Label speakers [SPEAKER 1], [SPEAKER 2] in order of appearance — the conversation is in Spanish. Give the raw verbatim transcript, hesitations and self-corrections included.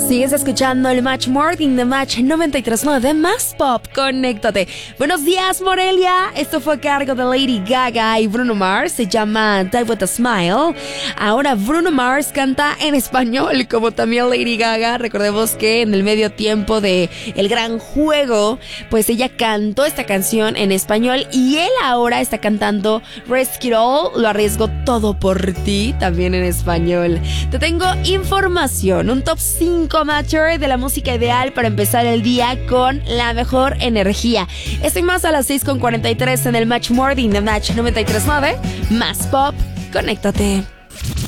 [SPEAKER 1] Sigues escuchando el Match Morning de Match noventa y tres punto nueve de Más Pop. Conéctate. Buenos días, Morelia. Esto fue a cargo de Lady Gaga y Bruno Mars. Se llama Die With A Smile. Ahora Bruno Mars canta en español, como también Lady Gaga. Recordemos que en el medio tiempo de El Gran Juego, pues ella cantó esta canción en español y él ahora está cantando Risk It All, lo arriesgo todo por ti, también en español. Te tengo información, un top cinco Matcher de la música ideal para empezar el día con la mejor energía. Estoy más a las seis con cuarenta y tres en el Match Morning de Match noventa y tres punto nueve. Más Pop, conéctate.